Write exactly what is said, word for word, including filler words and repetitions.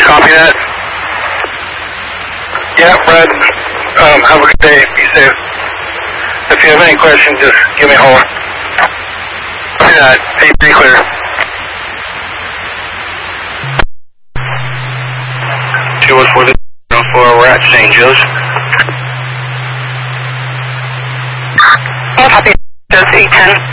Copy that. Yeah, Brad. Um, have a good day. Be safe. If you have any questions, just give me a holler. Copy that. Hey, pretty clear. two one four zero four, we're at Saint Joe's. Copy. Joe's eight ten.